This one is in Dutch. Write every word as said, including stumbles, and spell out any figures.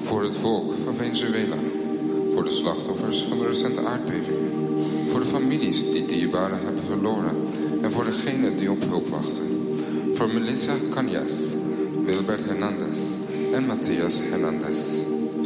Voor het volk van Venezuela. Voor de slachtoffers van de recente aardbeving. Voor de families die dierbaren hebben verloren. En voor degenen die op hulp wachten. Voor Melissa Cañas, Wilbert Hernandez en Matthias Hernandez.